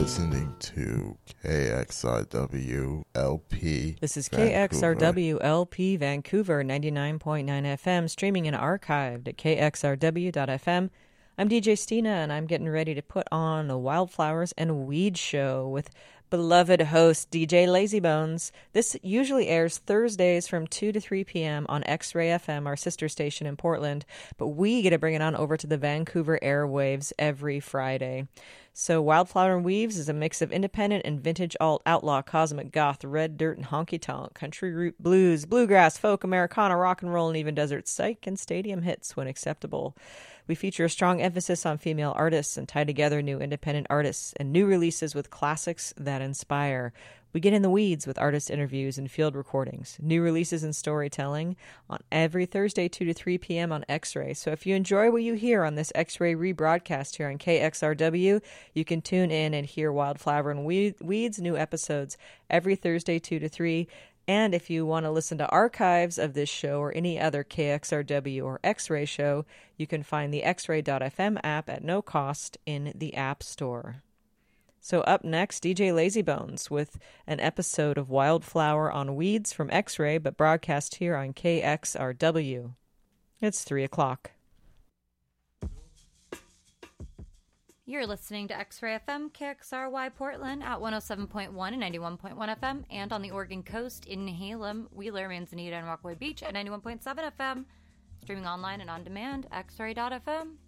listening to KXRW LP. This is Vancouver. KXRW LP Vancouver 99.9 FM, streaming and archived at kxrw.fm. I'm DJ Stina, and I'm getting ready to put on a Wildflowers and Weed show with beloved host DJ Lazybones. This usually airs Thursdays from 2 to 3 p.m. on X-Ray FM, our sister station in Portland, but we get to bring it on over to the Vancouver airwaves every Friday. So Wildflower and Weaves is a mix of independent and vintage alt, outlaw, cosmic, goth, red dirt, and honky-tonk, country root blues, bluegrass, folk, Americana, rock and roll, and even desert psych and stadium hits when acceptable. We feature a strong emphasis on female artists and tie together new independent artists and new releases with classics that inspire. We get in the weeds with artist interviews and field recordings, new releases and storytelling on every Thursday 2 to 3 p.m. on X-Ray. So if you enjoy what you hear on this X-Ray rebroadcast here on KXRW, you can tune in and hear Wildflower and Weeds new episodes every Thursday 2 to 3. And if you want to listen to archives of this show or any other KXRW or X-Ray show, you can find the X-Ray.fm app at no cost in the App Store. So up next, DJ Lazybones with an episode of Wildflower on Weeds from X-Ray, but broadcast here on KXRW. It's 3 o'clock. You're listening to X-Ray FM, KXRY Portland at 107.1 and 91.1 FM, and on the Oregon coast in Halem, Wheeler, Manzanita, and Rockaway Beach at 91.7 FM. Streaming online and on demand, xray.fm.